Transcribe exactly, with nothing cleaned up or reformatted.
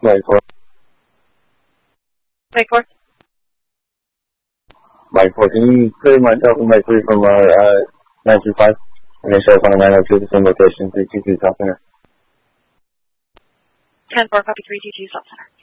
Mike four. Mike four. Mike four, can you clear myself and Mike three from our uh, nine two five? I'm going to show up on a nine oh two, the same location, three two two South Center. ten four, copy three two two South Center.